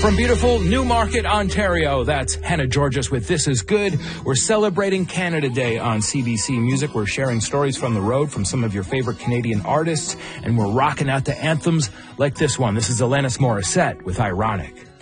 From beautiful Newmarket, Ontario, that's Hannah Georges with This Is Good. We're celebrating Canada Day on CBC Music. We're sharing stories from the road from some of your favorite Canadian artists, and we're rocking out to anthems like this one. This is Alanis Morissette with Ironic.